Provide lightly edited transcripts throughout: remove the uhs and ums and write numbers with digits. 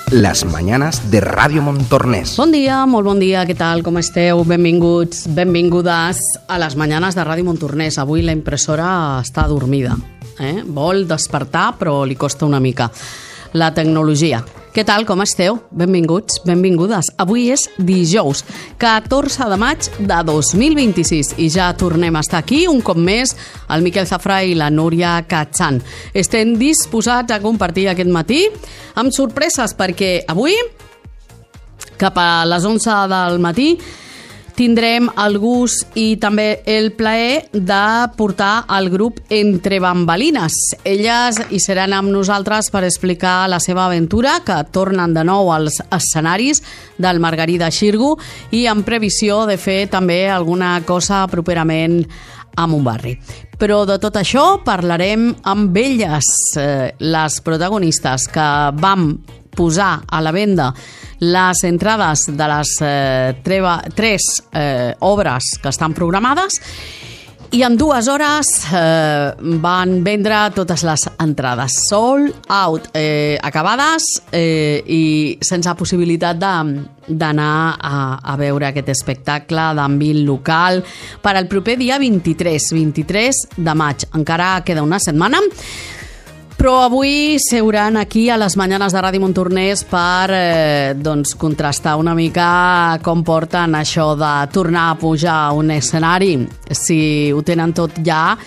las mañanas de Ràdio Montornès. Bon dia, molt bon dia, què tal, com esteu? Benvinguts, benvingudes a les mañanes de Ràdio Montornès. Avui la impressora està dormida, vol despertar però li costa una mica. La tecnologia. Què tal, com esteu? Benvinguts, benvingudes. Avui és dijous, 14 de maig de 2026 i ja tornem a estar aquí un cop més el Miquel Zafra i la Núria Catxan. Estem disposats a compartir aquest matí amb sorpreses perquè avui, cap a les 11 del matí, tindrem el gust i també el plaer de portar el grup Entre Bambalines. Elles hi seran amb nosaltres per explicar la seva aventura, que tornen de nou als escenaris del Margarida Xirgu i amb previsió de fer també alguna cosa properament a Montbarri. Però de tot això parlarem amb elles, les protagonistes que vam posar a la venda les entrades de les tres obres que estan programades i en 2 hores van vendre totes les entrades sold out, acabades i sense possibilitat d'anar a veure aquest espectacle d'àmbit local per al proper dia 23 de maig. Encara queda una setmana, però avui seuran aquí a les mañanes de Ràdio Montornès per contrastar una mica com porten això de tornar a pujar a un escenari, si ho tenen tot ja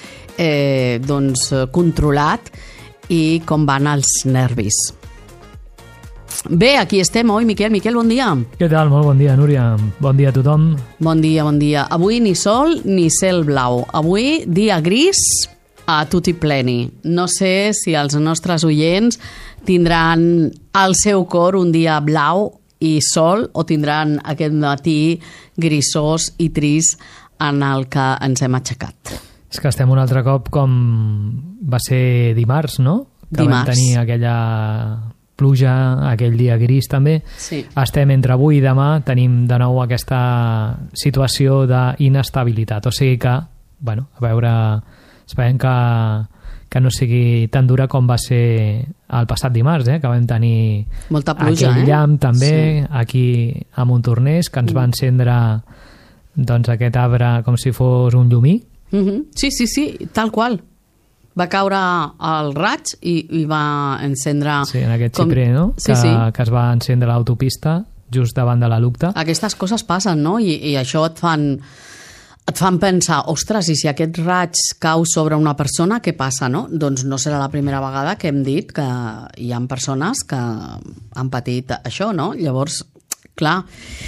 controlat i com van els nervis. Bé, aquí estem, oi, Miquel? Miquel, bon dia. Què tal? Molt bon dia, Núria. Bon dia a tothom. Bon dia, bon dia. Avui ni sol ni cel blau. Avui dia gris a tutti pleni. No sé si els nostres oients tindran al seu cor un dia blau i sol o tindran aquest matí grisós i trist en el que ens hem aixecat. És que estem un altre cop com va ser dimarts, no? Que vam tenir aquella pluja, aquell dia gris també. Sí. Estem entre avui i demà, tenim de nou aquesta situació d'inestabilitat. O sigui que, bueno, a veure, esperem que no sigui tan dura com va ser el passat dimarts, que vam tenir molta pluja, aquell llamp també aquí a Montornès, que ens va encendre aquest arbre com si fos un llumí. Sí, tal qual. Va caure el raig i va encendre... Sí, en aquest xiprer, no? Sí. Que es va encendre l'autopista just davant de la Lucta. Aquestes coses passen, no? I això et fan pensar, ostres, i si aquest raig cau sobre una persona, què passa, no? Doncs no serà la primera vegada que hem dit que hi ha persones que han patit això, no? Llavors, clar,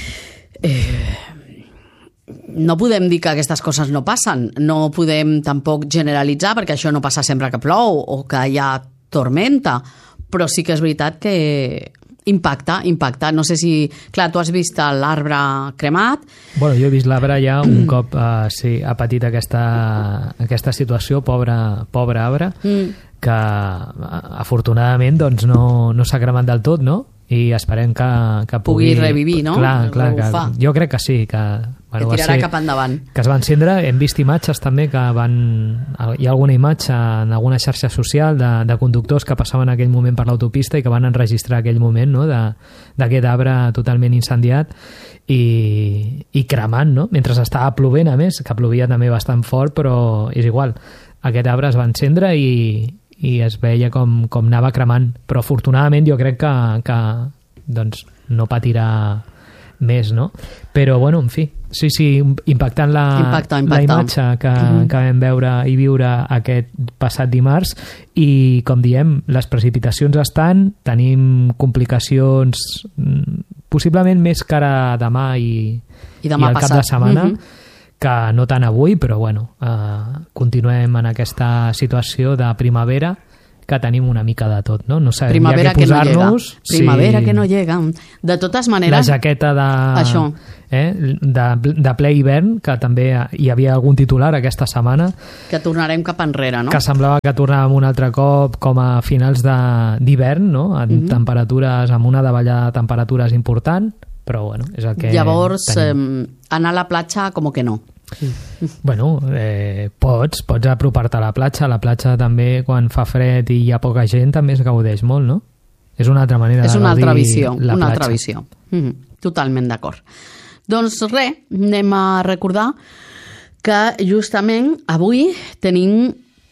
no podem dir que aquestes coses no passen, no podem tampoc generalitzar, perquè això no passa sempre que plou o que hi ha tormenta, però sí que és veritat que impacta. No sé si... Clar, tu has vist l'arbre cremat. Bueno, jo he vist l'arbre ja un cop ha patit aquesta situació, pobre arbre, que afortunadament doncs, no s'ha cremat del tot, no? I esperem que pugui revivir, no? Clar, jo crec que sí, que tirarà cap endavant. Que es va encendre. Hem vist imatges també hi ha alguna imatge en alguna xarxa social de conductors que passaven aquell moment per l'autopista i que van enregistrar aquell moment, no? D'aquest arbre totalment incendiat i cremant, no? Mentre estava plovent, a més, que plovia també bastant fort, però és igual. Aquest arbre es va encendre i es veia com anava cremant, però afortunadament jo crec que doncs, no patirà més, no? Però bueno, en fi, sí, impactant la imatge que vam veure i viure aquest passat dimarts i, com diem, les precipitacions tenim complicacions possiblement més cara demà i demà al cap de setmana, que no tant avui, però bueno, continuem en aquesta situació de primavera que tenim una mica de tot, no? No sabem primavera ja què posar-nos. Primavera que no llega. De totes maneres... La jaqueta de ple hivern, que també hi havia algun titular aquesta setmana. Que tornarem cap enrere, no? Que semblava que tornàvem un altre cop com a finals d'hivern, no? En temperatures, amb una davallada de temperatures important, però bueno, és el que llavors anar a la platja com que no. Bueno, pots apropar-te a la platja també quan fa fred i hi ha poca gent també es gaudeix molt, no? És una altra manera de altra gaudir visió, la una platja. altra visió. Totalment d'acord. Doncs res, anem a recordar que justament avui tenim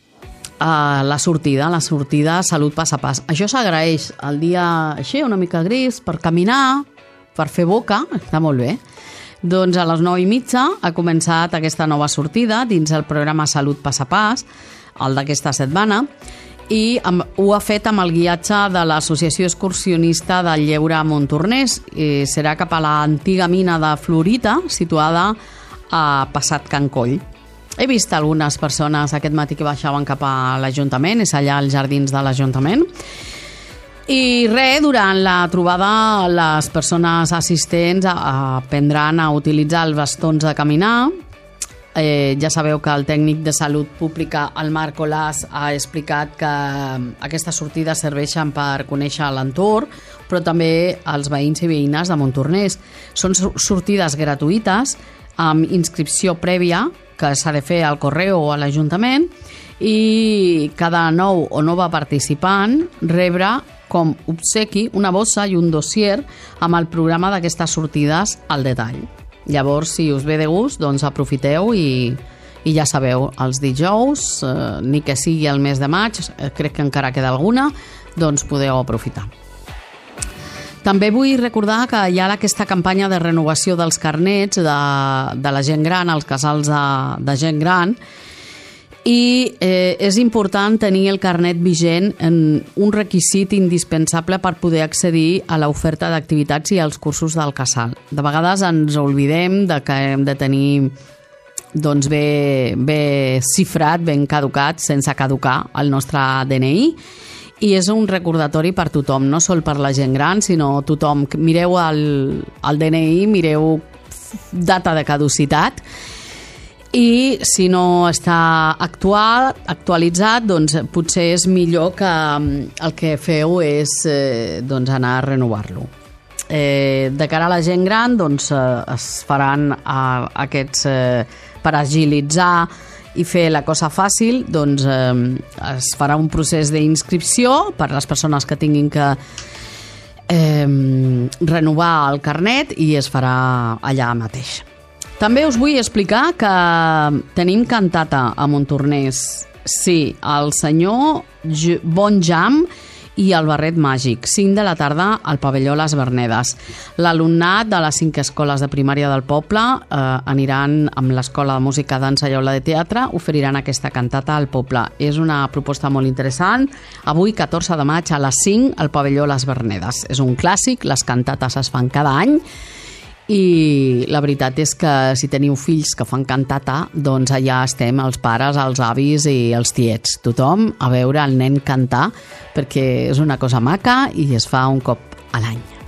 la sortida Salut Pas a Pas. Això s'agraeix el dia així, una mica gris, per caminar, per fer boca, està molt bé. Doncs a les 9:30 ha començat aquesta nova sortida dins el programa Salut Pas a Pas, el d'aquesta setmana, i ho ha fet amb el guiatge de l'Associació Excursionista del Lleure a Montornès. Serà cap a l'antiga mina de fluorita, situada a Passat Can Coll. He vist algunes persones aquest matí que baixaven cap a l'Ajuntament, és allà als jardins de l'Ajuntament. I res, durant la trobada les persones assistents aprendran a utilitzar els bastons de caminar. Ja sabeu que el tècnic de salut pública, el Marc Olàs, ha explicat que aquestes sortides serveixen per conèixer l'entorn, però també els veïns i veïnes de Montornès. Són sortides gratuïtes, amb inscripció prèvia, que s'ha de fer al correu o a l'Ajuntament, i cada nou o nova participant rebrà com obsequi una bossa i un dossier amb el programa d'aquestes sortides al detall. Llavors, si us ve de gust, doncs aprofiteu i ja sabeu, els dijous, ni que sigui el mes de maig, crec que encara queda alguna, doncs podeu aprofitar. També vull recordar que hi ha aquesta campanya de renovació dels carnets de la gent gran, els casals de gent gran, i és important tenir el carnet vigent, en un requisit indispensable per poder accedir a l'oferta d'activitats i als cursos del casal. De vegades ens oblidem de que hem de tenir doncs, bé xifrat, ben caducat, sense caducar el nostre DNI, i és un recordatori per tothom, no sol per la gent gran, sinó tothom. Mireu el DNI, mireu data de caducitat, i si no està actualitzat, doncs potser és millor que el que feu és doncs anar a renovar-lo. De cara a la gent gran, doncs es faran aquests per agilitzar i fer la cosa fàcil, doncs es farà un procés d'inscripció per a les persones que tinguin que renovar el carnet, i es farà allà mateix. També us vull explicar que tenim cantata a Montornès. Sí, el senyor Bon Jam i el Barret Màgic, 5 de la tarda al pavelló Les Vernedes. L'alumnat de les 5 escoles de primària del poble aniran amb l'Escola de Música, Dansa i Aula de Teatre, oferiran aquesta cantata al poble. És una proposta molt interessant. Avui, 14 de maig, a les 5, al pavelló Les Vernedes. És un clàssic, les cantates es fan cada any, i la veritat és que si teniu fills que fan cantata, doncs allà estem els pares, els avis i els tiets, tothom a veure el nen cantar, perquè és una cosa maca i es fa un cop a l'any.